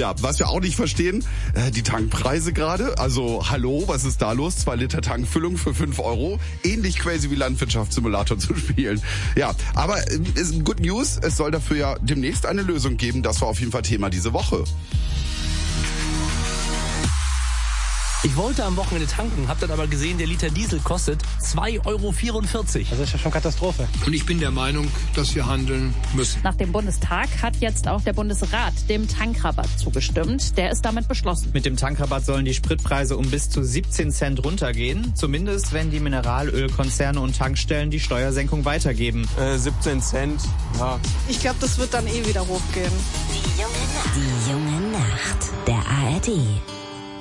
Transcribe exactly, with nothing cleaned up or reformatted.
Ja, was wir auch nicht verstehen, äh, die Tankpreise gerade. Also hallo, was ist da los? Zwei Liter Tankfüllung für fünf Euro. Ähnlich crazy wie Landwirtschaftssimulator zu spielen. Ja, aber äh, ist good news. Es soll dafür ja demnächst eine Lösung geben. Das war auf jeden Fall Thema diese Woche. Ich wollte am Wochenende tanken, habe dann aber gesehen, der Liter Diesel kostet zwei Euro vierundvierzig. Das ist ja schon Katastrophe. Und ich bin der Meinung, dass wir handeln müssen. Nach dem Bundestag hat jetzt auch der Bundesrat dem Tankrabatt zugestimmt. Der ist damit beschlossen. Mit dem Tankrabatt sollen die Spritpreise um bis zu siebzehn Cent runtergehen. Zumindest, wenn die Mineralölkonzerne und Tankstellen die Steuersenkung weitergeben. Äh, siebzehn Cent, ja. Ich glaube, das wird dann eh wieder hochgehen. Die junge Nacht. Die junge Nacht. Der A R D.